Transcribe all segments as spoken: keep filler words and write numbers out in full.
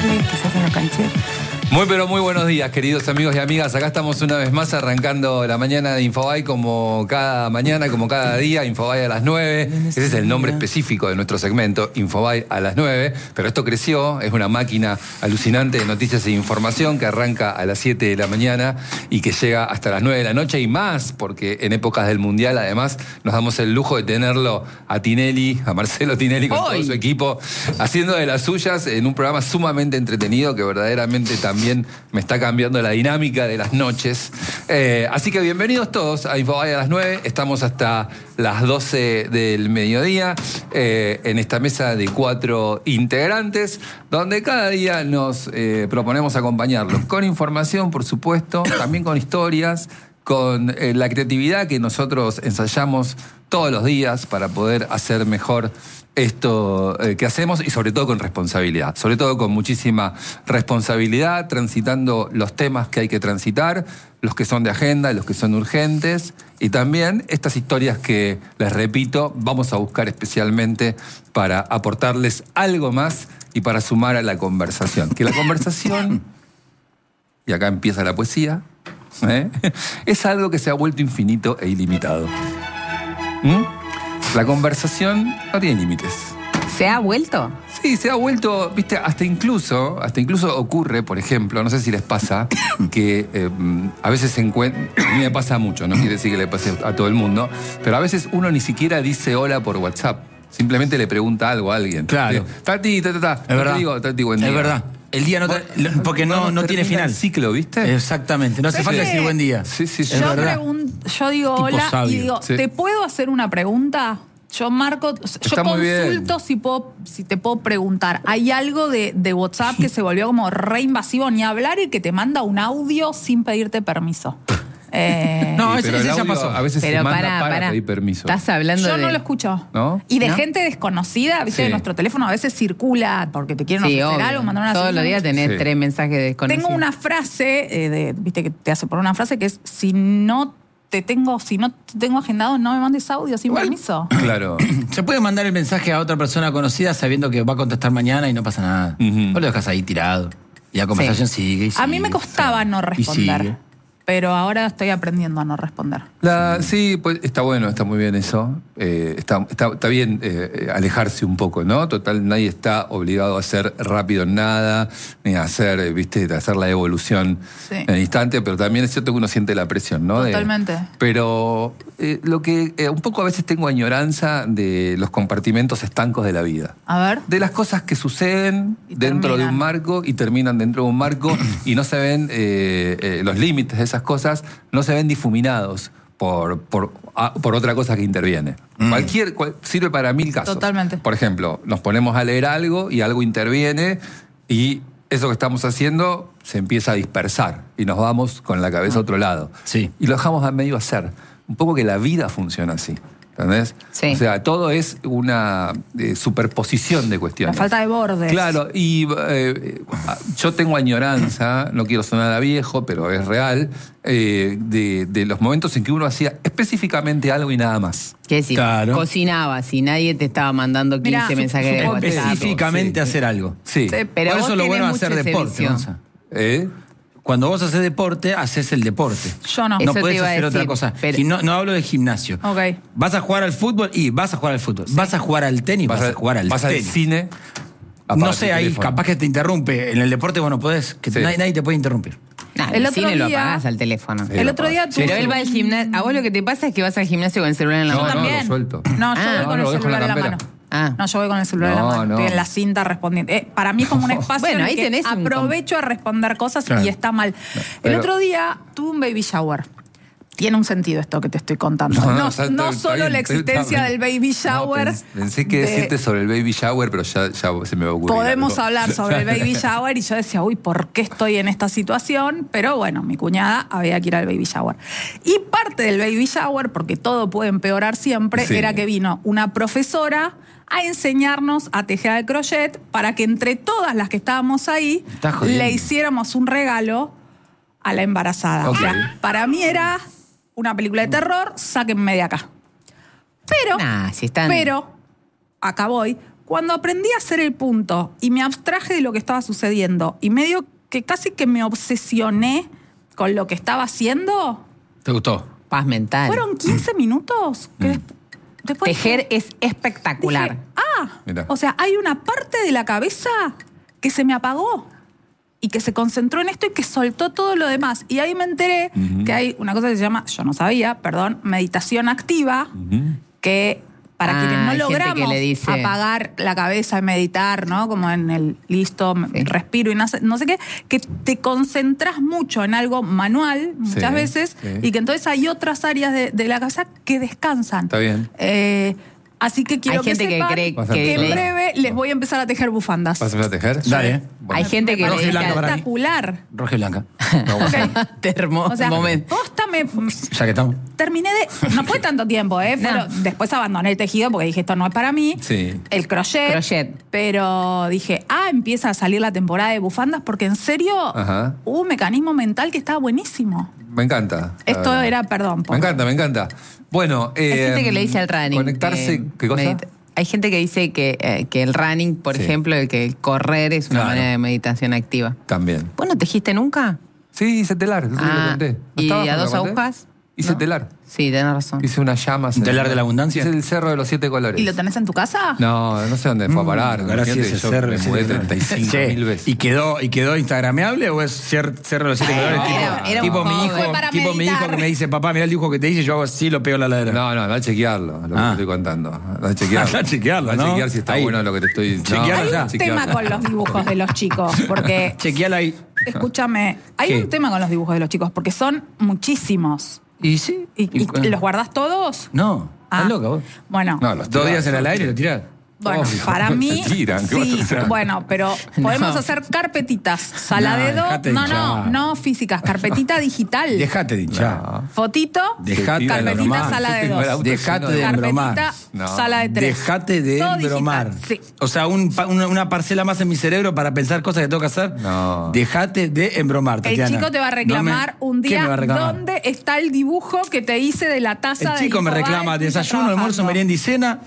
goles que se hacen los cancheros. Muy pero muy buenos días, queridos amigos y amigas. Acá estamos una vez más arrancando la mañana de Infobae como cada mañana, como cada día. Infobae a las nueve. Ese es el nombre específico de nuestro segmento, Infobae a las nueve. Pero esto creció, es una máquina alucinante de noticias e información que arranca a las siete de la mañana y que llega hasta las nueve de la noche y más, porque en épocas del Mundial además nos damos el lujo de tenerlo a Tinelli, a Marcelo Tinelli con Hoy. todo su equipo, haciendo de las suyas en un programa sumamente entretenido que verdaderamente también También me está cambiando la dinámica de las noches. Eh, así que bienvenidos todos a Infobae a las nueve. Estamos hasta las doce del mediodía eh, en esta mesa de cuatro integrantes, donde cada día nos eh, proponemos acompañarlos con información, por supuesto, también con historias, con eh, la creatividad que nosotros ensayamos todos los días para poder hacer mejor esto eh, que hacemos y sobre todo con responsabilidad, sobre todo con muchísima responsabilidad, transitando los temas que hay que transitar, los que son de agenda, los que son urgentes y también estas historias que, les repito, vamos a buscar especialmente para aportarles algo más y para sumar a la conversación. Que la conversación, y acá empieza la poesía, ¿eh? es algo que se ha vuelto infinito e ilimitado. ¿Mm? La conversación no tiene límites. ¿Se ha vuelto? Sí, se ha vuelto, viste, hasta incluso, hasta incluso ocurre, por ejemplo, no sé si les pasa, que eh, a veces se encuentra, a mí me pasa mucho, no quiere decir que le pase a todo el mundo, pero a veces uno ni siquiera dice hola por WhatsApp, simplemente le pregunta algo a alguien. Claro. Tati, ta, ta, ta. Es verdad. Te digo, Tati, buen día. Es verdad. El día no te, porque no, no tiene final. El ciclo, ¿viste? Exactamente. No hace falta decir buen día. Sí, sí, sí. Yo, pregun- yo digo Tipo hola sabio. y digo, Sí. ¿te puedo hacer una pregunta? Yo marco, yo Está muy consulto bien. si puedo, si te puedo preguntar. Hay algo de, de WhatsApp que se volvió como re invasivo, ni hablar y que te manda un audio sin pedirte permiso. Eh, No, Sí, ese, pero ese el ya audio pasó. a veces Pero se manda para, para, para. pedir permiso. Estás hablando yo de... no lo escucho. ¿No? Y de ¿No? gente desconocida, ¿viste? Sí. Nuestro teléfono a veces circula porque te quieren Sí, ofrecer obvio. algo, mandar una Todos los días tenés Sí. tres mensajes desconocidos. Tengo una frase, eh, de, viste que te hace por una frase que es, si no te tengo, si no te tengo agendado, no me mandes audio sin Igual. permiso. Claro. Se puede mandar el mensaje a otra persona conocida sabiendo que va a contestar mañana y no pasa nada. Ujú. Vos lo dejas ahí tirado. Y la conversación Sí. sigue y sigue. A mí me costaba no Y responder, sigue. pero ahora estoy aprendiendo a no responder. La, sí, pues está bueno, está muy bien eso. Eh, está, está, está bien eh, alejarse un poco, ¿no? Total, nadie está obligado a hacer rápido en nada, ni a hacer, eh, viste, de hacer la evolución Sí. en el instante, pero también es cierto que uno siente la presión, ¿no? De- Totalmente. pero eh, lo que eh, un poco a veces tengo añoranza de los compartimentos estancos de la vida. A ver. De las cosas que suceden Y dentro de terminan. un marco y terminan dentro de un marco y no se ven eh, eh, los límites de esas cosas, no se ven difuminados por, por, a- por otra cosa que interviene. Mm. Cualquier, cual- sirve para mil casos. Totalmente. Por ejemplo, nos ponemos a leer algo y algo interviene y eso que estamos haciendo se empieza a dispersar y nos vamos con la cabeza a otro lado. Sí. Y lo dejamos a medio hacer. Un poco que la vida funciona así. ¿Entendés? Sí. O sea, todo es una eh, superposición de La cuestiones. falta de bordes. Claro, y eh, yo tengo añoranza, no quiero sonar a viejo, pero es real, eh, de, de los momentos en que uno hacía específicamente algo y nada más. ¿Qué decir? Claro. Cocinabas y nadie te estaba mandando quince Mirá, mensajes de supongo- WhatsApp. Específicamente Sí. hacer algo. Sí. Sí, Pero Por vos eso lo tenés bueno es mucho hacer ese deporte, vicio. Gonza. ¿Eh? Cuando vos haces deporte, haces el deporte. Yo no. No Eso te puedes iba a hacer otra decir, cosa. pero- Y no, no hablo de gimnasio. Ok. Vas a jugar al fútbol y vas a jugar al fútbol. Vas a jugar al tenis, vas, a jugar al vas al tenis. cine. No apaga sé, tu ahí teléfono. capaz que te interrumpe. En el deporte vos no podés, que Sí. nadie, nadie te puede interrumpir. Nah, El el otro cine lo día- apagás al teléfono. Sí. El lo otro día apago. tuve... Pero él va al gimnasio. A vos lo que te pasa es que vas al gimnasio con el celular en la No, Yo mano. no, también. lo suelto. No, yo Ah, voy no, con lo el dejo en la celular en la campera. mano. Ah. No, yo voy con el celular en la No, mano. Estoy no. en la cinta respondiendo. Eh, para mí es como un espacio Bueno, en ahí el que tenés un aprovecho a responder cosas Claro. y está mal. pero- El otro día tuve un baby shower. Tiene un sentido esto que te estoy contando. No, No, no, no, está- está- está solo bien, la está existencia bien. del baby shower. No, pens- pensé que de- decirte sobre el baby shower, pero ya, ya se me va a ocurrir. Podemos algo. hablar sobre el baby shower y yo decía, uy, ¿por qué estoy en esta situación? Pero bueno, mi cuñada había que ir al baby shower. Y parte del baby shower, porque todo puede empeorar siempre, Sí. era que vino una profesora a enseñarnos a tejer al crochet para que entre todas las que estábamos ahí Estás jodiendo. le hiciéramos un regalo a la embarazada. Ok. O sea, para mí era una película de terror, sáquenme de acá. Pero, Nah, si están... pero, acá voy, cuando aprendí a hacer el punto y me abstraje de lo que estaba sucediendo y medio que casi que me obsesioné con lo que estaba haciendo... ¿Te gustó? Paz mental. Fueron quince minutos que Mm. después... Tejer es espectacular. Dije, ah, Mirá. o sea, hay una parte de la cabeza que se me apagó y que se concentró en esto y que soltó todo lo demás. Y ahí me enteré Ujú. que hay una cosa que se llama, yo no sabía, perdón, meditación activa, Ujú. que para Ah, quienes no hay gente que logramos le dice- apagar la cabeza y meditar, ¿no? Como en el listo, Sí. respiro y no sé, no sé qué, que te concentras mucho en algo manual muchas Sí, veces sí. y que entonces hay otras áreas de, de la cabeza que descansan. Está bien. Eh, así que quiero Hay gente que que sepan cree Vas a que empezar. en breve les voy a empezar a tejer bufandas. ¿Vas a empezar a tejer? Dale. Hay gente que Me le parece Roja y blanca para mí. espectacular. Roja y blanca. No, bueno. Termo, O sea, momento. posta me... Ya que estamos. Terminé de... No fue tanto tiempo, ¿eh? Fueron- No. Después abandoné el tejido porque dije, esto no es para mí. Sí. El crochet. Crochet. Pero dije, ah, empieza a salir la temporada de bufandas porque en serio Ajá. hubo un mecanismo mental que estaba buenísimo. Me encanta. la Esto verdad. era, perdón. Me por- encanta, me encanta. Bueno, Hay eh, gente que le dice al running. Conectarse. que ¿Qué cosa? medita- Hay gente que dice que, eh, que el running, por Sí. ejemplo, el que el correr es una Claro. manera de meditación activa. También. ¿Vos no tejiste nunca? Sí, hice telar. Eso sí lo Ah, conté. ¿No ¿y estabas a cuando dos lo conté? agujas? Hice ¿No? telar. Sí, tenés razón. Hice unas llamas. ¿Un telar de la abundancia? Hice el cerro de los siete colores. ¿Y lo tenés en tu casa? No, no sé dónde fue a parar. Ahora sí Imagínate, ese yo cerro, me ese mudé cerro. treinta y cinco Sí. mil veces. ¿Y quedó, ¿Y quedó instagrameable o es cier- cerro de los siete colores? Era- tipo era un tipo mi joven. hijo, Fue para tipo mi hijo meditar. que me dice, papá, mira el dibujo que te hice, yo hago así, lo pego a la ladera. No, no, anda a chequearlo, lo que Ah. te estoy contando. Anda a chequearlo. Anda a chequearlo, Anda a ¿no? chequear si está Ahí. bueno lo que te estoy... Chequealo Hay ya. un chequearlo. tema con los dibujos de los chicos, porque... Chequeala ahí. Escúchame, hay ¿Qué? un tema con los dibujos de los chicos, porque son muchísimos. ¿Y sí? ¿Y, y los guardás todos? No, Ah. estás loca vos. Bueno, No, los Dos tirás. días en el aire y lo tirás. bueno, Obvio, para se mí, tiran, ¿qué vas a sí, hacer? bueno, pero podemos No. hacer carpetitas, sala No, de dos, dejate de no, no, hinchar. no físicas, carpetita digital, Dejate de hinchar. No. fotito, Dejate de carpetita, embromar. sala Yo de tengo el dos, auto Dejate lleno de embromar. carpetita, No. sala de tres. Dejate de Todo embromar. digital, sí. O sea, un pa- una, una parcela más en mi cerebro para pensar cosas que tengo que hacer. No. Dejate de embromar, El Tatiana. chico te va a reclamar No me- un ¿Qué día me va a reclamar? dónde está el dibujo que te hice de la taza El de chico me Infobae reclama que está desayuno, almuerzo, trabajando. merienda y cena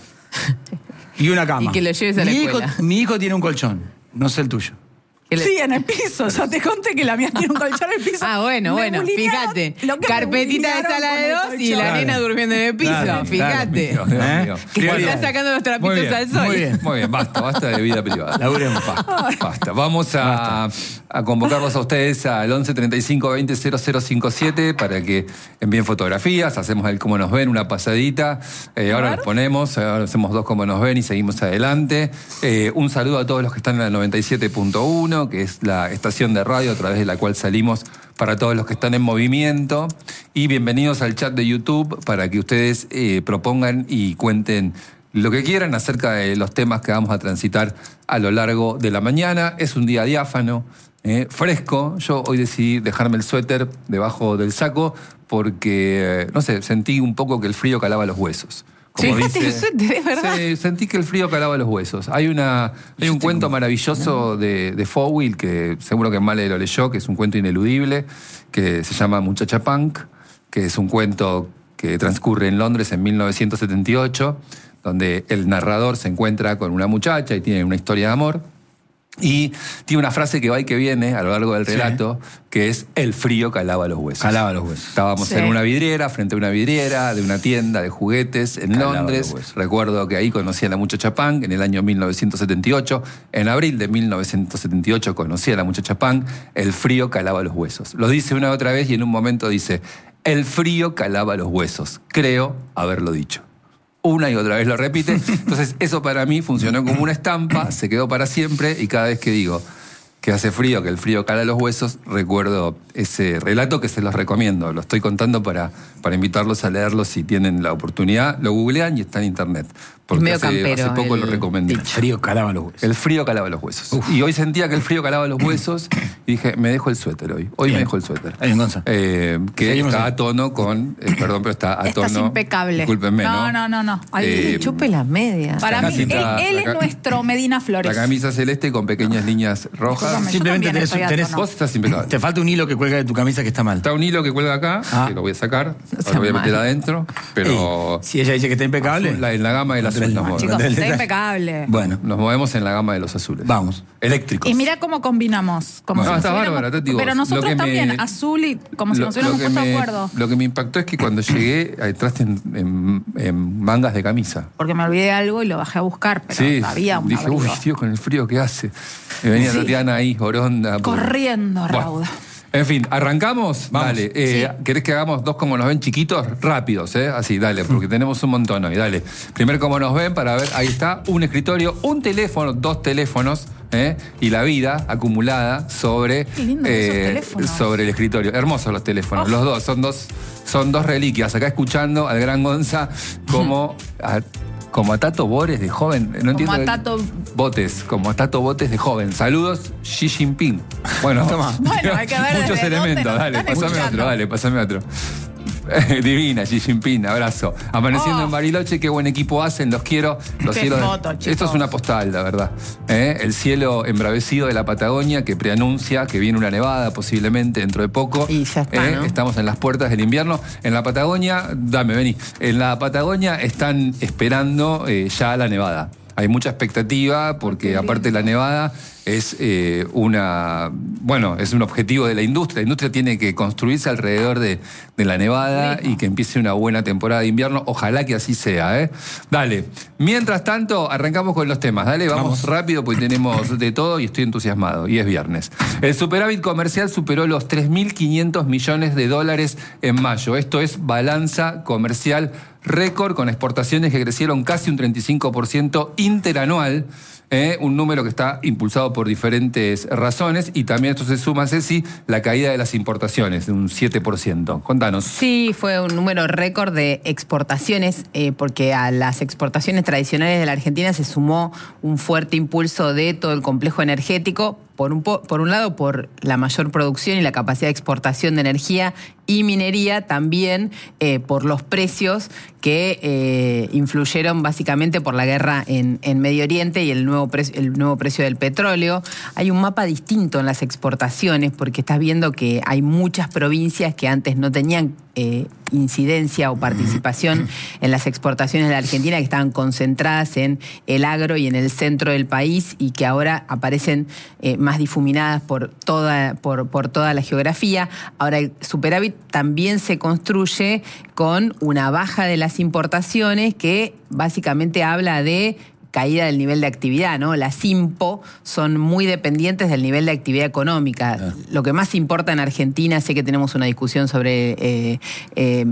y una cama. Y que lo lleves a la mi hijo, escuela. mi hijo tiene un colchón, no sé el tuyo. ¿Qué le- Sí, en el piso. Ya te conté que la mía tiene un colchón en el piso. Ah, bueno, Me bueno, bulinearon fíjate. lo que me Carpetita de bulinearon sala con de el dos y la colchón. nena durmiendo en el piso, Claro, fíjate. claro. Dios ¿Eh? mío. Que te Prioridades. está sacando los Muy trapitos bien, al sol. muy bien. Muy bien, basta, basta de vida privada. Laburemos. Basta, basta. Vamos a, a convocarlos a ustedes al once treinta y cinco veinte cero cero cinco siete para que envíen fotografías, hacemos el cómo nos ven, una pasadita. Eh, ahora ver. los ponemos, ahora hacemos dos cómo nos ven y seguimos adelante. Eh, un saludo a todos los que están en la noventa y siete punto uno, que es la estación de radio a través de la cual salimos para todos los que están en movimiento. Y bienvenidos al chat de YouTube para que ustedes eh, propongan y cuenten lo que quieran acerca de los temas que vamos a transitar a lo largo de la mañana. Es un día diáfano, eh, fresco. Yo hoy decidí dejarme el suéter debajo del saco porque, eh, no sé, sentí un poco que el frío calaba los huesos. Como Fíjate dice- el suéter, es verdad. Sí, sentí que el frío calaba los huesos. Hay una hay un cuento maravilloso de, de Fowell, que seguro que Male lo leyó, que es un cuento ineludible, que se llama Muchacha Punk, que es un cuento que transcurre en Londres en mil novecientos setenta y ocho, donde el narrador se encuentra con una muchacha y tiene una historia de amor. Y tiene una frase que va y que viene a lo largo del Sí. relato, que es el frío calaba los huesos. Calaba los huesos. Estábamos Sí. en una vidriera, frente a una vidriera de una tienda de juguetes en Calaba Londres. los huesos. Recuerdo que ahí conocí a la muchacha Punk en el año mil novecientos setenta y ocho. En abril de mil novecientos setenta y ocho conocí a la muchacha Punk. El frío calaba los huesos. Lo dice una y otra vez y en un momento dice, el frío calaba los huesos. Creo haberlo dicho. Una y otra vez lo repite. Entonces, eso para mí funcionó como una estampa, se quedó para siempre y cada vez que digo que hace frío, que el frío cala los huesos, recuerdo ese relato que se los recomiendo. Lo estoy contando para, para invitarlos a leerlo si tienen la oportunidad. Lo googlean y está en internet. Porque medio hace, campero hace poco el lo recomendé. El frío calaba los huesos. El frío calaba los huesos. Y hoy sentía que el frío calaba los huesos y dije, me dejo el suéter hoy. Hoy Bien. me dejo el suéter. Ahí en Gonza. Eh, que Seguimos está ahí. a tono con... eh, perdón, pero está a Estás tono... impecable. Discúlpenme, ¿no? No, no, no, no. Ay, Eh, Chupe las medias. para la mí, él, camisa- él la es ca- nuestro Medina La Flores. camisa celeste con pequeñas líneas rojas. Discúlpame, yo Simplemente también tenés- estoy a tenés- tono. Vos estás impecable. Te falta un hilo que cuelga de tu camisa que está mal. Está un hilo que cuelga acá, Ah. que lo voy a sacar, sea lo voy a meter mal. adentro, pero... Ey, si ella dice que está impecable. La- en la gama del azul nos movemos. Chicos, Del está detalle. impecable. Bueno, Nos movemos en la gama de los azules. vamos. Eléctricos. Y mira cómo combinamos. Como No, si nos está hubiéramos- bárbara, Tati, vos. Pero Lo nosotros que me- también, azul y como si Lo- nos lo hubiéramos que puesto de me- acuerdo. Lo que me impactó es que cuando llegué entraste en, en- en mangas de camisa. Porque me olvidé de algo y lo bajé a buscar, pero Sí, había un dije, abrigo. uy, tío, con el frío que hace. Y venía Sí. Tatiana ahí, oronda. por- Corriendo, Bueno. Rauda. En fin, ¿arrancamos? Vamos. Dale. Eh, ¿Querés que hagamos dos como nos ven chiquitos? Rápidos, ¿eh? Así, dale, porque tenemos un montón hoy, dale. Primero como nos ven para ver, ahí está, un escritorio, un teléfono, dos teléfonos, ¿eh? Y la vida acumulada sobre, Qué lindo esos teléfonos. sobre el escritorio. Hermosos los teléfonos, Oh. los dos, son dos, son dos reliquias. Acá escuchando al gran Gonza como... a- como a Tato Bores de joven, no entiendo. a qué- Tato- Botes, como a Tato Botes de joven. Saludos, Xi Jinping. Bueno, Toma. Bueno, hay que ver muchos desde dónde elementos, nos dale, están pasame escuchando. otro, dale, pasame otro. Divina, Xi Jinping, abrazo. Amaneciendo Oh. en Bariloche, qué buen equipo hacen, los quiero. Los Qué cielos de- foto, chicos. Esto es una postal, la verdad. ¿Eh? El cielo embravecido de la Patagonia que preanuncia que viene una nevada posiblemente dentro de poco. Y ya está, ¿Eh? ¿no? Estamos en las puertas del invierno. En la Patagonia, dame, vení. En la Patagonia están esperando eh, ya la nevada. Hay mucha expectativa porque aparte de la nevada es eh, una, bueno, es un objetivo de la industria. La industria tiene que construirse alrededor de, de la nevada y que empiece una buena temporada de invierno. Ojalá que así sea, ¿eh? Dale. Mientras tanto, arrancamos con los temas. Dale, vamos, Vamos. rápido porque tenemos de todo y estoy entusiasmado. Y es viernes. El superávit comercial superó los tres mil quinientos millones de dólares en mayo. Esto es balanza comercial récord con exportaciones que crecieron casi un treinta y cinco por ciento interanual. Eh, un número que está impulsado por diferentes razones y también esto se suma, Ceci, la caída de las importaciones de un siete por ciento. Contanos. Sí, fue un número récord de exportaciones, eh, porque a las exportaciones tradicionales de la Argentina se sumó un fuerte impulso de todo el complejo energético, por un, po- por un lado por la mayor producción y la capacidad de exportación de energía y minería, también eh, por los precios que eh, influyeron básicamente por la guerra en, en Medio Oriente y el nuevo, precio, el nuevo precio del petróleo. Hay un mapa distinto en las exportaciones porque estás viendo que hay muchas provincias que antes no tenían eh, incidencia o participación en las exportaciones de la Argentina, que estaban concentradas en el agro y en el centro del país y que ahora aparecen eh, más difuminadas por toda, por, por toda la geografía. Ahora el superávit también se construye con una baja de las importaciones que básicamente habla de caída del nivel de actividad, ¿no? Las IMPO son muy dependientes del nivel de actividad económica. Ah. Lo que más importa en Argentina, sé que tenemos una discusión sobre eh, eh,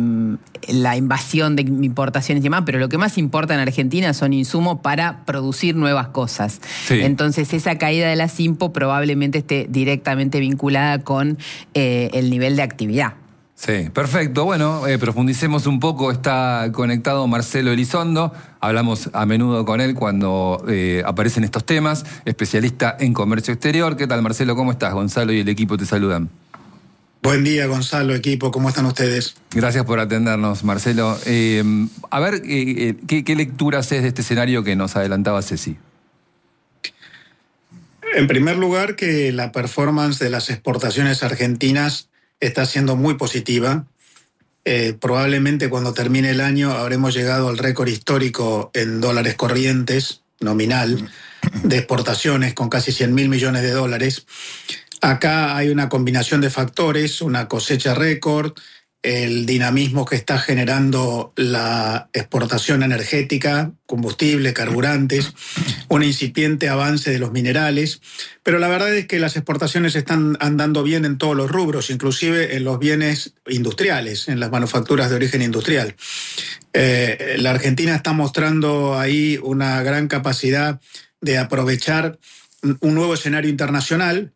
la invasión de importaciones y demás, pero lo que más importa en Argentina son insumos para producir nuevas cosas. Sí. Entonces esa caída de las IMPO probablemente esté directamente vinculada con eh, el nivel de actividad. Sí, perfecto. Bueno, eh, profundicemos un poco. Está conectado Marcelo Elizondo. Hablamos a menudo con él cuando eh, aparecen estos temas. Especialista en comercio exterior. ¿Qué tal, Marcelo? ¿Cómo estás? Gonzalo y el equipo te saludan. Buen día, Gonzalo, equipo. ¿Cómo están ustedes? Gracias por atendernos, Marcelo. Eh, a ver, eh, eh, ¿qué, ¿qué lectura haces de este escenario que nos adelantaba Ceci? En primer lugar, que la performance de las exportaciones argentinas está siendo muy positiva. Eh, probablemente cuando termine el año habremos llegado al récord histórico en dólares corrientes, nominal, de exportaciones con casi cien mil millones de dólares. Acá hay una combinación de factores, una cosecha récord, el dinamismo que está generando la exportación energética, combustible, carburantes, un incipiente avance de los minerales, pero la verdad es que las exportaciones están andando bien en todos los rubros, inclusive en los bienes industriales, en las manufacturas de origen industrial. Eh, la Argentina está mostrando ahí una gran capacidad de aprovechar un nuevo escenario internacional,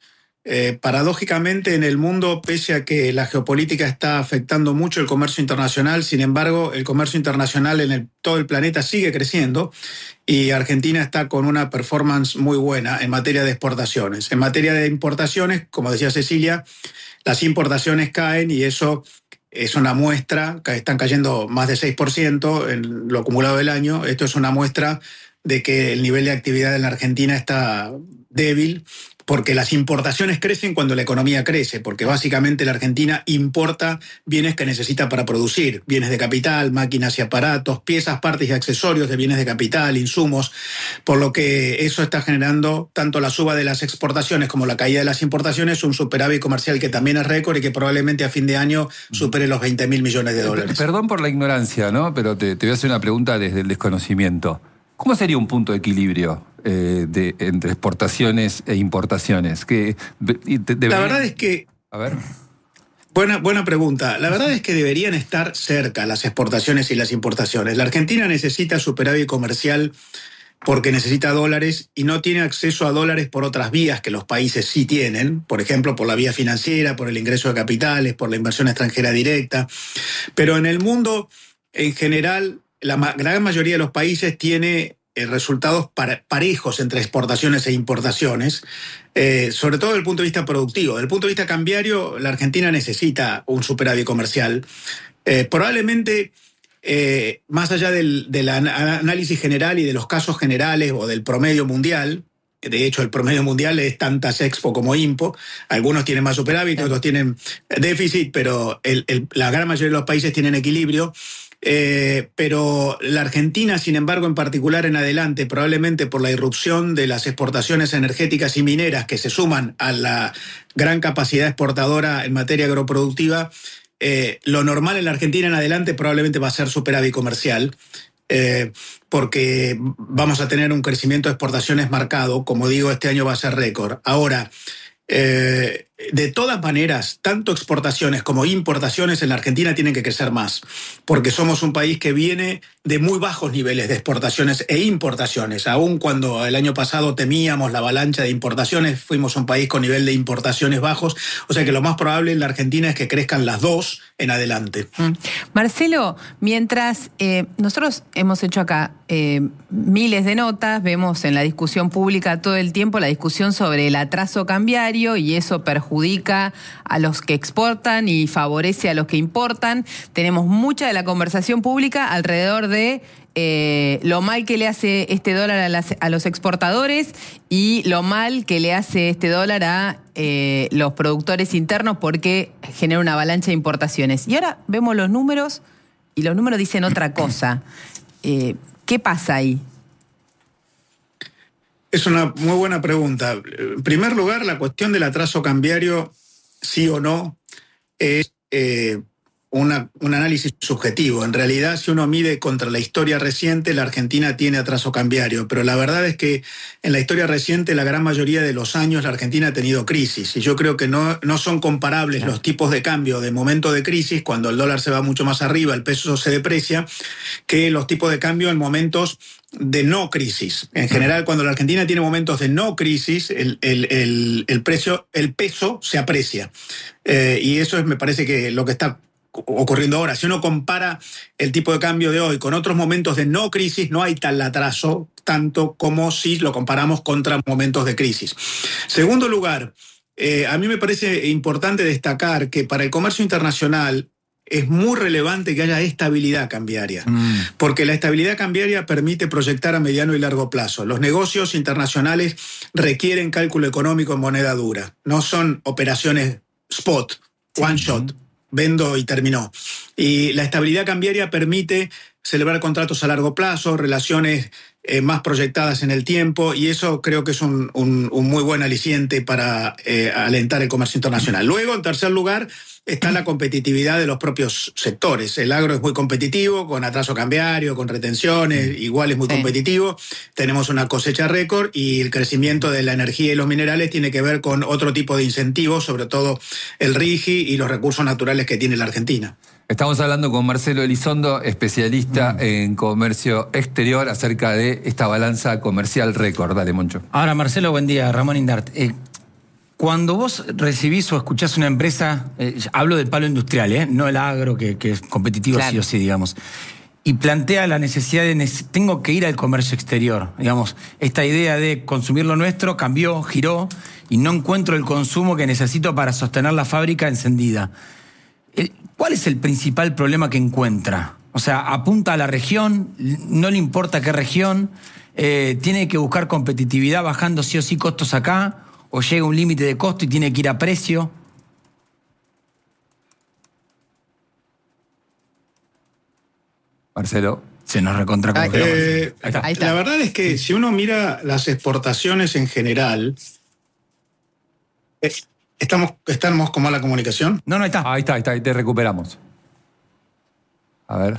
Eh, paradójicamente, en el mundo, pese a que la geopolítica está afectando mucho el comercio internacional, sin embargo, el comercio internacional en el, todo el planeta sigue creciendo y Argentina está con una performance muy buena en materia de exportaciones. En materia de importaciones, como decía Cecilia, las importaciones caen y eso es una muestra, que están cayendo más de seis por ciento en lo acumulado del año. Esto es una muestra de que el nivel de actividad en la Argentina está débil, porque las importaciones crecen cuando la economía crece, porque básicamente la Argentina importa bienes que necesita para producir, bienes de capital, máquinas y aparatos, piezas, partes y accesorios de bienes de capital, insumos, por lo que eso está generando tanto la suba de las exportaciones como la caída de las importaciones, un superávit comercial que también es récord y que probablemente a fin de año supere los veinte mil millones de dólares. Perdón por la ignorancia, ¿no? Pero te, te voy a hacer una pregunta desde el desconocimiento. ¿Cómo sería un punto de equilibrio eh, de, entre exportaciones e importaciones? Que de, de, la verdad es que... A ver. Buena, buena pregunta. La verdad es que deberían estar cerca las exportaciones y las importaciones. La Argentina necesita superávit comercial porque necesita dólares y no tiene acceso a dólares por otras vías que los países sí tienen, por ejemplo, por la vía financiera, por el ingreso de capitales, por la inversión extranjera directa. Pero en el mundo, en general, la gran mayoría de los países tiene eh, resultados parejos entre exportaciones e importaciones, eh, sobre todo desde el punto de vista productivo. Desde el punto de vista cambiario, la Argentina necesita un superávit comercial. Eh, probablemente, eh, más allá del, del análisis general y de los casos generales o del promedio mundial, de hecho el promedio mundial es tantas Expo como Impo, algunos tienen más superávit, otros tienen déficit, pero el, el, la gran mayoría de los países tienen equilibrio. Eh, pero la Argentina, sin embargo, en particular en adelante, probablemente por la irrupción de las exportaciones energéticas y mineras que se suman a la gran capacidad exportadora en materia agroproductiva, eh, lo normal en la Argentina en adelante probablemente va a ser superávit comercial, eh, porque vamos a tener un crecimiento de exportaciones marcado. Como digo, este año va a ser récord. Ahora, Eh, de todas maneras, tanto exportaciones como importaciones en la Argentina tienen que crecer más, porque somos un país que viene de muy bajos niveles de exportaciones e importaciones. Aun cuando el año pasado temíamos la avalancha de importaciones, fuimos un país con nivel de importaciones bajos, o sea que lo más probable en la Argentina es que crezcan las dos en adelante. Mm. Marcelo, mientras eh, nosotros hemos hecho acá eh, miles de notas, vemos en la discusión pública todo el tiempo la discusión sobre el atraso cambiario y eso perjudica a los que exportan y favorece a los que importan. Tenemos mucha de la conversación pública alrededor de eh, lo mal que le hace este dólar a, las, a los exportadores y lo mal que le hace este dólar a eh, los productores internos porque genera una avalancha de importaciones. Y ahora vemos los números y los números dicen otra cosa. Eh, ¿Qué pasa ahí? Es una muy buena pregunta. En primer lugar, la cuestión del atraso cambiario, sí o no, es eh, una, un análisis subjetivo. En realidad, si uno mide contra la historia reciente, la Argentina tiene atraso cambiario, pero la verdad es que en la historia reciente, la gran mayoría de los años, la Argentina ha tenido crisis, y yo creo que no, no son comparables los tipos de cambio de momento de crisis, cuando el dólar se va mucho más arriba, el peso se deprecia, que los tipos de cambio en momentos de no crisis. En general, cuando la Argentina tiene momentos de no crisis, el, el, el, el precio, el peso se aprecia. Eh, y eso es, me parece que lo que está ocurriendo ahora. Si uno compara el tipo de cambio de hoy con otros momentos de no crisis, no hay tal atraso tanto como si lo comparamos contra momentos de crisis. Segundo lugar, eh, a mí me parece importante destacar que para el comercio internacional es muy relevante que haya estabilidad cambiaria, mm. porque la estabilidad cambiaria permite proyectar a mediano y largo plazo. Los negocios internacionales requieren cálculo económico en moneda dura, no son operaciones spot, one shot, vendo y terminó. Y la estabilidad cambiaria permite celebrar contratos a largo plazo, relaciones eh, más proyectadas en el tiempo, y eso creo que es un, un, un muy buen aliciente para eh, alentar el comercio internacional. Luego, en tercer lugar, está la competitividad de los propios sectores. El agro es muy competitivo, con atraso cambiario, con retenciones, igual es muy sí. competitivo. Tenemos una cosecha récord y el crecimiento de la energía y los minerales tiene que ver con otro tipo de incentivos, sobre todo el RIGI y los recursos naturales que tiene la Argentina. Estamos hablando con Marcelo Elizondo, especialista mm. en comercio exterior, acerca de esta balanza comercial récord. Dale, Moncho. Ahora, Marcelo, buen día. Ramón Indart. Eh, Cuando vos recibís o escuchás una empresa, eh, hablo del palo industrial, ¿eh? No el agro, que, que es competitivo claro. sí o sí, digamos, y plantea la necesidad de, tengo que ir al comercio exterior, digamos, esta idea de consumir lo nuestro cambió, giró, y no encuentro el consumo que necesito para sostener la fábrica encendida. ¿Cuál es el principal problema que encuentra? O sea, apunta a la región, no le importa qué región, eh, tiene que buscar competitividad bajando sí o sí costos acá, o llega un límite de costo y tiene que ir a precio. Marcelo. Se nos recontra ah, eh, Ahí está. Ahí está. La verdad es que si uno mira las exportaciones en general, eh, ¿estamos, ¿estamos con mala comunicación? No, no, ahí está. Ahí está, ahí está, ahí te recuperamos. A ver.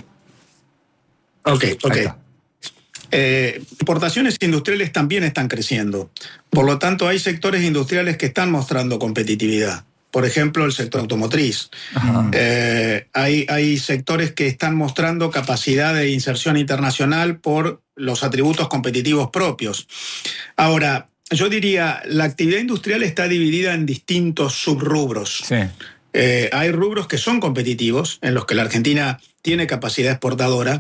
Ok, ok. Eh, importaciones industriales también están creciendo. Por lo tanto, hay sectores industriales que están mostrando competitividad. Por ejemplo, el sector automotriz. Eh, hay, hay sectores que están mostrando capacidad de inserción internacional por los atributos competitivos propios. Ahora, yo diría, la actividad industrial está dividida en distintos subrubros. Sí. Eh, hay rubros que son competitivos, en los que la Argentina tiene capacidad exportadora,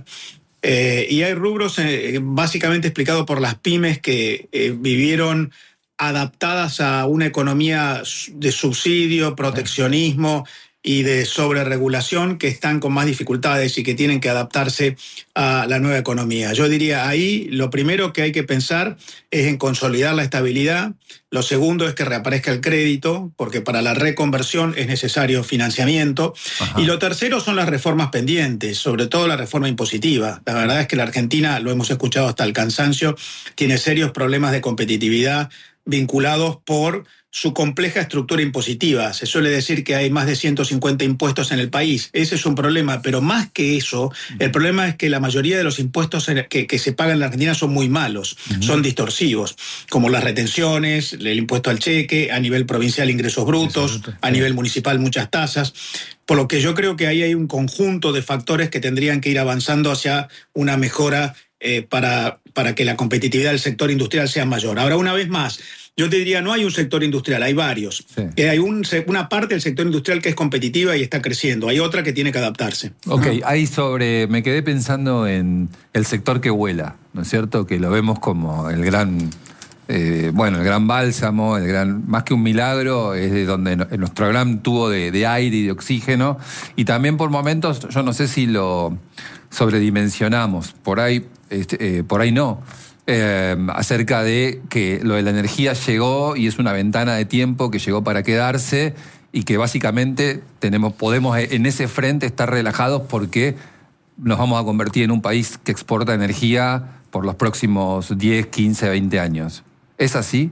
Eh, y hay rubros eh, básicamente explicados por las pymes que eh, vivieron adaptadas a una economía de subsidio, proteccionismo y de sobreregulación, que están con más dificultades y que tienen que adaptarse a la nueva economía. Yo diría, ahí lo primero que hay que pensar es en consolidar la estabilidad. Lo segundo es que reaparezca el crédito, porque para la reconversión es necesario financiamiento. Ajá. Y lo tercero son las reformas pendientes, sobre todo la reforma impositiva. La verdad es que la Argentina, lo hemos escuchado hasta el cansancio, tiene serios problemas de competitividad vinculados por su compleja estructura impositiva. Se suele decir que hay más de ciento cincuenta impuestos en el país. Ese es un problema, pero más que eso, el problema es que la mayoría de los impuestos que, que se pagan en la Argentina son muy malos, uh-huh. son distorsivos, como las retenciones, el impuesto al cheque, a nivel provincial ingresos brutos, a nivel municipal muchas tasas. Por lo que yo creo que ahí hay un conjunto de factores que tendrían que ir avanzando hacia una mejora eh, para, para que la competitividad del sector industrial sea mayor. Ahora, una vez más, yo te diría, no hay un sector industrial, hay varios. Sí. Eh, hay un, una parte del sector industrial que es competitiva y está creciendo, hay otra que tiene que adaptarse. Ok, ahí sobre, me quedé pensando en el sector que vuela, ¿no es cierto? Que lo vemos como el gran, eh, bueno, el gran bálsamo, el gran, más que un milagro, es de donde nuestro gran tubo de, de aire y de oxígeno, y también por momentos, yo no sé si lo sobredimensionamos, por ahí, este, eh, por ahí no. Eh, acerca de que lo de la energía llegó y es una ventana de tiempo que llegó para quedarse y que básicamente tenemos, podemos en ese frente estar relajados porque nos vamos a convertir en un país que exporta energía por los próximos diez, quince, veinte años. ¿Es así?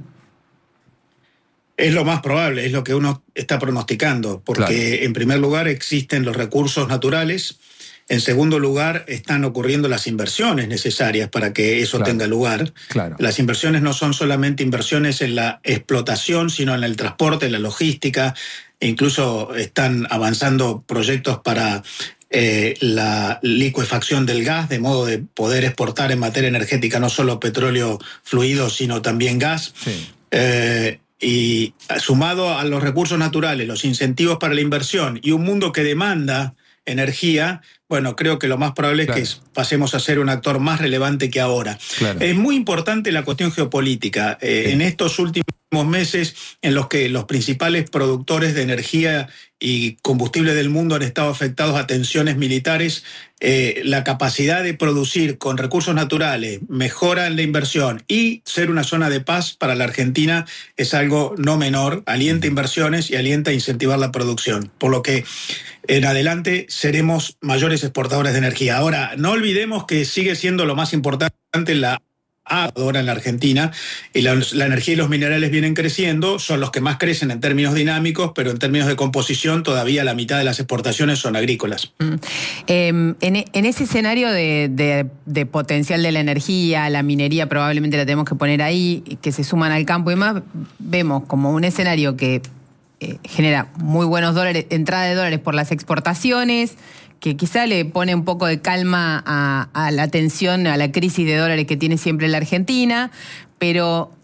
Es lo más probable, es lo que uno está pronosticando, porque claro. En primer lugar existen los recursos naturales. En segundo lugar, están ocurriendo las inversiones necesarias para que eso claro, tenga lugar. Claro. Las inversiones no son solamente inversiones en la explotación, sino en el transporte, en la logística. E incluso están avanzando proyectos para eh, la licuefacción del gas, de modo de poder exportar en materia energética no solo petróleo fluido, sino también gas. Sí. Eh, y sumado a los recursos naturales, los incentivos para la inversión y un mundo que demanda energía, bueno, creo que lo más probable claro. es que pasemos a ser un actor más relevante que ahora. Claro. Es muy importante la cuestión geopolítica. Eh, sí. En estos últimos meses en los que los principales productores de energía y combustible del mundo han estado afectados a tensiones militares, eh, la capacidad de producir con recursos naturales, mejora en la inversión y ser una zona de paz para la Argentina es algo no menor, alienta inversiones y alienta a incentivar la producción. Por lo que en adelante seremos mayores exportadores de energía. Ahora, no olvidemos que sigue siendo lo más importante la ahora en la Argentina, y la, la energía y los minerales vienen creciendo, son los que más crecen en términos dinámicos, pero en términos de composición todavía la mitad de las exportaciones son agrícolas. Mm. Eh, en, en ese escenario de, de, de potencial de la energía, la minería probablemente la tenemos que poner ahí, que se suman al campo y más, vemos como un escenario que eh, genera muy buenos dólares, entrada de dólares por las exportaciones, que quizá le pone un poco de calma a, a la tensión, a la crisis de dólares que tiene siempre la Argentina, pero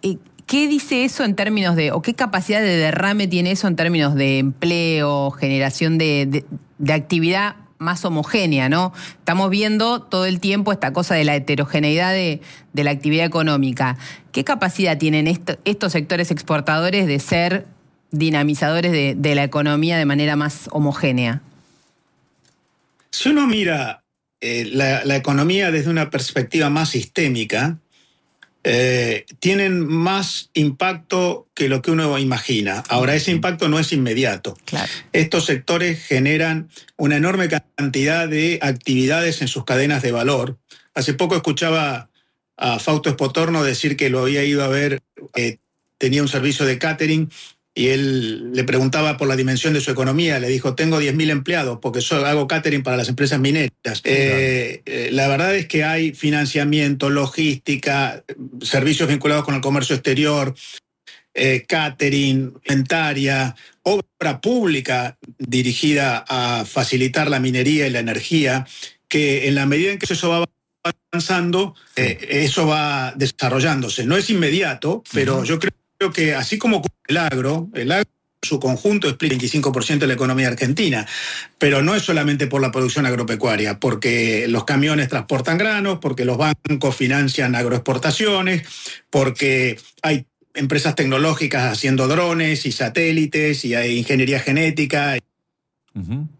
¿qué dice eso en términos de, o qué capacidad de derrame tiene eso en términos de empleo, generación de, de, de actividad más homogénea, ¿no? Estamos viendo todo el tiempo esta cosa de la heterogeneidad de, de la actividad económica. ¿Qué capacidad tienen esto, estos sectores exportadores de ser dinamizadores de, de la economía de manera más homogénea? Si uno mira eh, la, la economía desde una perspectiva más sistémica, eh, tienen más impacto que lo que uno imagina. Ahora, ese impacto no es inmediato. Claro. Estos sectores generan una enorme cantidad de actividades en sus cadenas de valor. Hace poco escuchaba a Fausto Espotorno decir que lo había ido a ver, eh, tenía un servicio de catering, y él le preguntaba por la dimensión de su economía. Le dijo, tengo diez mil empleados porque soy, hago catering para las empresas mineras. Eh, eh, la verdad es que hay financiamiento, logística, servicios vinculados con el comercio exterior, eh, catering, inventaria, obra pública dirigida a facilitar la minería y la energía, que en la medida en que eso va avanzando, eh, eso va desarrollándose. No es inmediato, pero uh-huh. yo creo Creo que así como el agro, el agro en su conjunto explica el veinticinco por ciento de la economía argentina, pero no es solamente por la producción agropecuaria, porque los camiones transportan granos, porque los bancos financian agroexportaciones, porque hay empresas tecnológicas haciendo drones y satélites, y hay ingeniería genética, uh-huh.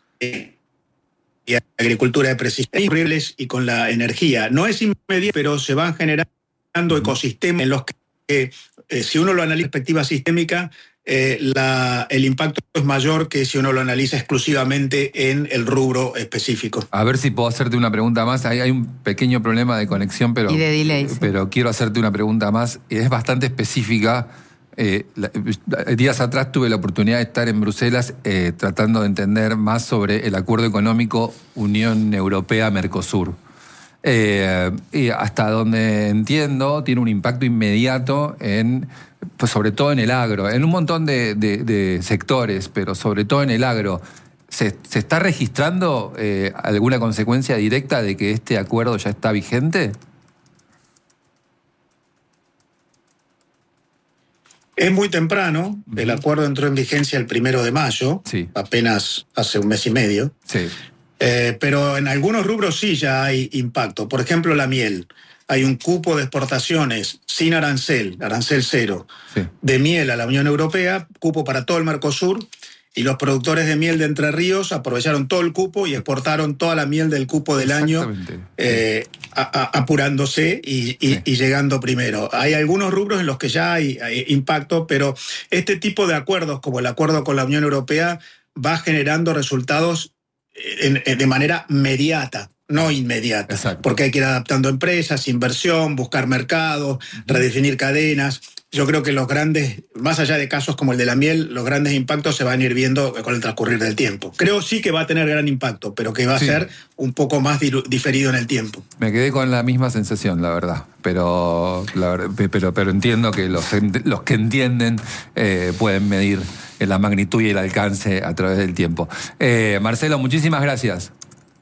y agricultura de precisión, y con la energía. No es inmediato, pero se van generando uh-huh. ecosistemas en los que Eh, eh, si uno lo analiza en perspectiva sistémica, eh, la, el impacto es mayor que si uno lo analiza exclusivamente en el rubro específico. A ver si puedo hacerte una pregunta más. Hay, hay un pequeño problema de conexión, pero, y de delay, sí. pero quiero hacerte una pregunta más. Es bastante específica. Eh, la, días atrás tuve la oportunidad de estar en Bruselas eh, tratando de entender más sobre el acuerdo económico Unión Europea-Mercosur. Eh, y hasta donde entiendo tiene un impacto inmediato en, pues sobre todo en el agro, en un montón de, de, de sectores, pero sobre todo en el agro. ¿Se, se está registrando eh, alguna consecuencia directa de que este acuerdo ya está vigente? Es muy temprano. El acuerdo entró en vigencia el primero de mayo, sí. apenas hace un mes y medio. Sí. Eh, pero en algunos rubros sí ya hay impacto. Por ejemplo, la miel. Hay un cupo de exportaciones sin arancel, arancel cero, sí. de miel a la Unión Europea, cupo para todo el Mercosur, y los productores de miel de Entre Ríos aprovecharon todo el cupo y exportaron toda la miel del cupo del año, eh, a, a, apurándose y, y, sí. y llegando primero. Hay algunos rubros en los que ya hay, hay impacto, pero este tipo de acuerdos, como el acuerdo con la Unión Europea, va generando resultados En, en, de manera mediata, no inmediata. Exacto. Porque hay que ir adaptando empresas, inversión, buscar mercados, uh-huh. redefinir cadenas. Yo creo que los grandes, más allá de casos como el de la miel, los grandes impactos se van a ir viendo con el transcurrir del tiempo. Creo sí que va a tener gran impacto, pero que va a sí. ser un poco más diferido en el tiempo. Me quedé con la misma sensación, la verdad. Pero, la verdad, pero, pero entiendo que los, los que entienden eh, pueden medir la magnitud y el alcance a través del tiempo. Eh, Marcelo, muchísimas gracias.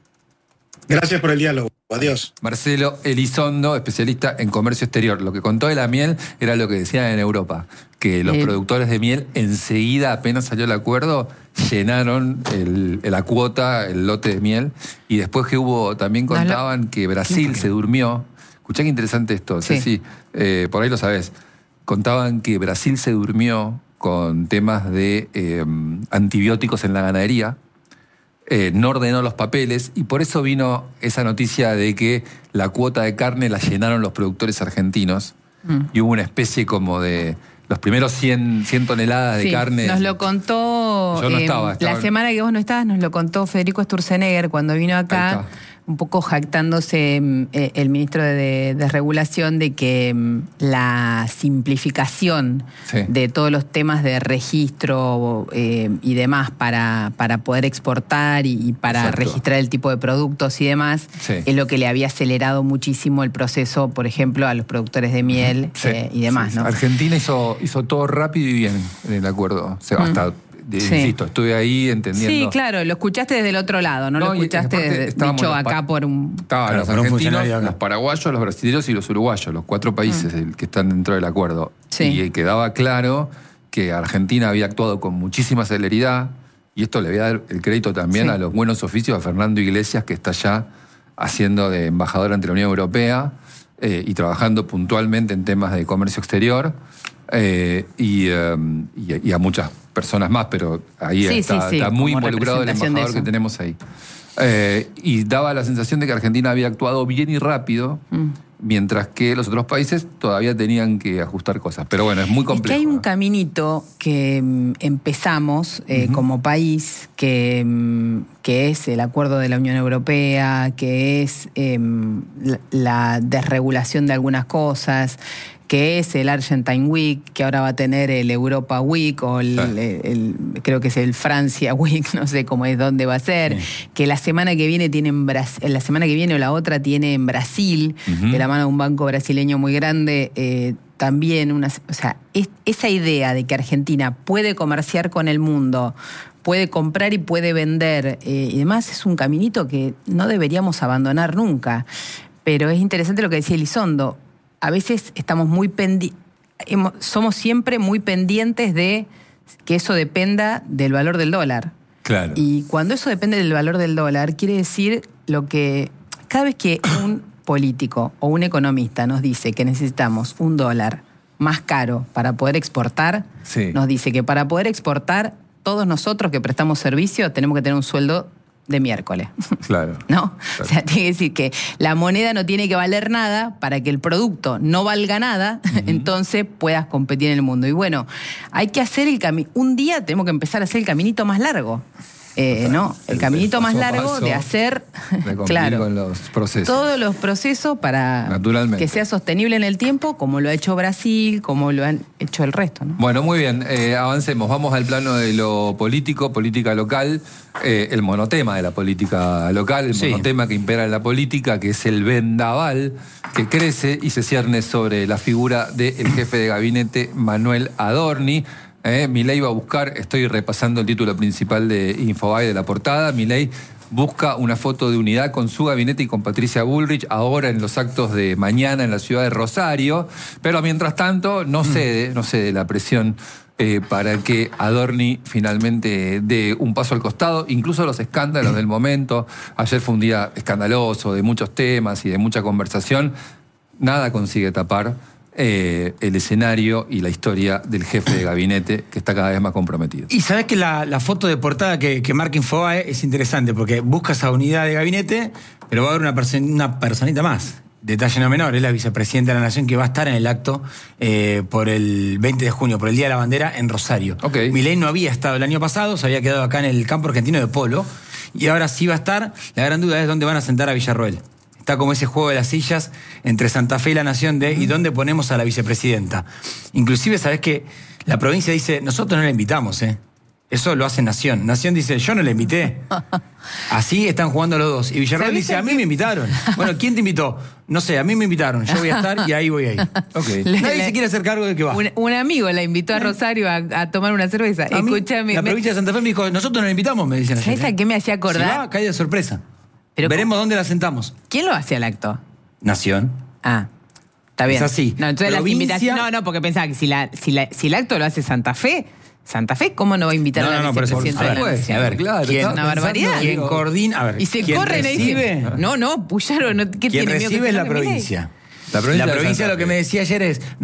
Gracias por el diálogo. Adiós. Marcelo Elizondo, especialista en comercio exterior. Lo que contó de la miel era lo que decían en Europa, que los eh. productores de miel enseguida, apenas salió el acuerdo, llenaron el, la cuota, el lote de miel, y después que hubo, también contaban que Brasil se durmió. Escuchá qué interesante esto, sí. Ceci, eh, por ahí lo sabés. Contaban que Brasil se durmió con temas de eh, antibióticos en la ganadería, eh, no ordenó los papeles, y por eso vino esa noticia de que la cuota de carne la llenaron los productores argentinos, mm. y hubo una especie como de los primeros cien, cien toneladas sí, de carne. Nos lo contó, Yo no eh, estaba, estaba, la semana que vos no estabas, nos lo contó Federico Sturzenegger cuando vino acá, un poco jactándose eh, el ministro de, de Regulación de que eh, la simplificación sí. de todos los temas de registro eh, y demás para, para poder exportar y, y para Exacto. registrar el tipo de productos y demás, sí. es lo que le había acelerado muchísimo el proceso, por ejemplo, a los productores de miel sí. eh, y demás. Sí, ¿no? Argentina hizo, hizo todo rápido y bien en el acuerdo. O sea, mm. hasta de, Sí. insisto, estuve ahí entendiendo. Sí, claro, lo escuchaste desde el otro lado, no, No, lo y escuchaste aparte de- estábamos dicho los pa- acá por un... Estaban Claro, los por un argentinos, funcionario acá. los paraguayos, los brasileños y los uruguayos, los cuatro países el que están dentro del acuerdo. Sí. Y quedaba claro que Argentina había actuado con muchísima celeridad, y esto le voy a dar el crédito también Sí. a los buenos oficios, a Fernando Iglesias, que está ya haciendo de embajador ante la Unión Europea eh, y trabajando puntualmente en temas de comercio exterior, eh, y, eh, y, y a muchas personas más, pero ahí Sí, está, sí, sí, está muy como involucrado el representación de embajador que eso. tenemos ahí. Eh, y daba la sensación de que Argentina había actuado bien y rápido, Mm. mientras que los otros países todavía tenían que ajustar cosas. Pero bueno, es muy Es complejo. que hay un caminito que mm, empezamos eh, Ujú. como país, que, mm, que es el acuerdo de la Unión Europea, que es em, la, la desregulación de algunas cosas, que es el Argentine Week, que ahora va a tener el Europa Week, o el, Claro. el- el- creo que es el Francia Week, no sé cómo es, dónde va a ser, Sí. que la semana que viene tiene en Bras- la semana que viene o la otra tiene en Brasil, Ujú. de la mano de un banco brasileño muy grande, eh, también una, o sea, es- esa idea de que Argentina puede comerciar con el mundo, puede comprar y puede vender, eh, y demás, es un caminito que no deberíamos abandonar nunca. Pero es interesante lo que decía Elizondo. A veces estamos muy pendi hemos- somos siempre muy pendientes de que eso dependa del valor del dólar. Claro. Y cuando eso depende del valor del dólar, quiere decir lo que cada vez que un político o un economista nos dice que necesitamos un dólar más caro para poder exportar, Sí. nos dice que para poder exportar, todos nosotros que prestamos servicio tenemos que tener un sueldo de miércoles. Claro. ¿No? Claro. O sea, tiene que decir que la moneda no tiene que valer nada para que el producto no valga nada, entonces puedas competir en el mundo. Y bueno, hay que hacer el camino. Un día tenemos que empezar a hacer el caminito más largo. Eh, ¿no? El El caminito más paso a largo paso de hacer, de cumplir claro, con los procesos. todos los procesos para Naturalmente. que sea sostenible en el tiempo, como lo ha hecho Brasil, como lo han hecho el resto, ¿no? Bueno, muy bien, eh, avancemos. Vamos al plano de lo político, política local, eh, el monotema de la política local, el Sí. monotema que impera en la política, que es el vendaval que crece y se cierne sobre la figura del jefe de gabinete Manuel Adorni. Eh, Milei va a buscar, estoy repasando el título principal de Infobae de la portada, Milei busca una foto de unidad con su gabinete y con Patricia Bullrich ahora en los actos de mañana en la ciudad de Rosario, pero mientras tanto no cede, no cede la presión eh, para que Adorni finalmente dé un paso al costado, incluso los escándalos del momento. Ayer fue un día escandaloso de muchos temas y de mucha conversación, nada consigue tapar Eh, el escenario y la historia del jefe de gabinete que está cada vez más comprometido. Y sabés que la, la foto de portada que, que marca Infobae es interesante porque busca esa unidad de gabinete, pero va a haber una, perso- una personita más. Detalle no menor, es la vicepresidenta de la Nación que va a estar en el acto eh, por el veinte de junio, por el Día de la Bandera en Rosario. Ok. Milei no había estado el año pasado, se había quedado acá en el campo argentino de polo, y ahora sí va a estar. La gran duda es dónde van a sentar a Villarroel. Está como ese juego de las sillas entre Santa Fe y la Nación de ¿y dónde ponemos a la vicepresidenta? Inclusive, ¿sabés que la provincia dice, nosotros no la invitamos, ¿eh? Eso lo hace Nación. Nación dice, yo no la invité. Así están jugando los dos. Y Villarroel ¿Sabés dice, a a mí qué? me invitaron. Bueno, ¿quién te invitó? No sé, a mí me invitaron. Yo voy a estar y ahí voy a ir. Ok. Le- Nadie le- se quiere hacer cargo de que va. Un, un amigo la invitó a Rosario a, a tomar una cerveza. A mí, Escúchame. la me- provincia de Santa Fe me dijo, nosotros no la invitamos, me dicen ayer. ¿Sabés a ¿eh? qué me hacía Si acordar? va, cae de sorpresa. Pero Veremos dónde la sentamos. ¿Quién lo hacía el acto? Nación. Ah, está bien. Es así. No, entonces las Provincia- invitaciones. No, no, porque pensaba que si, la, si, la, si el acto lo hace Santa Fe, Santa Fe, ¿cómo no va a invitar No, a la no, no, por eso- vicepresidenta a de la ver, Nación? a ver, Claro, ¿quién- estaba Una pensando, barbaridad. ¿Quién digo, coordina? A ver, Y se ¿quién corren y recibe? dicen, no, no, Puyaron, ¿qué Quien tiene miedo que recibe es se la llame Milei? provincia. La provincia La de provincia Santa lo que Fe. me decía ayer es,